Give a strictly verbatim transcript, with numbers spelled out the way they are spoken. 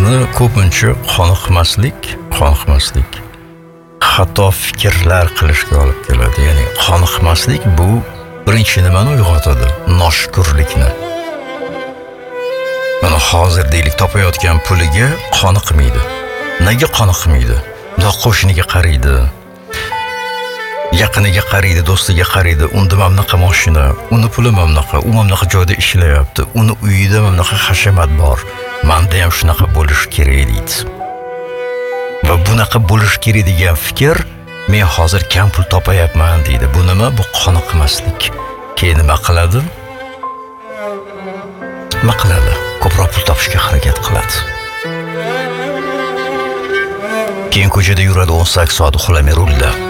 bizni ko'pincha qoniqmaslik, qoniqmaslik xato fikrlar qilishga olib keladi. Ya'ni qoniqmaslik bu birinchi nimani uyg'otadi? Noshukrlikni. Mana hozir deylik topayotgan puliga qoniqmaydi. Nega qoniqmaydi? Ular qo'shniga qaraydi. Yaqiniga qaraydi, do'stiga qaraydi. Unda mana bunaqa mashina, uni puli mana bunaqa, u mana bunaqa joyda ishlayapti. Uni uyida mana bunaqa hashamat bor. Menda ham shunaqa bo'lish kerak deydi. Va bunaqa bo'lish kerak degan fikr men hozir kam pul topayapman deydi. Bu nima? Bu qoniqmaslik. Keyin nima qiladi? Nima qiladi? Ko'proq pul topishga harakat qiladi. Keyin ko'chada yuradi o'n sakkiz soat uxlamay rulda.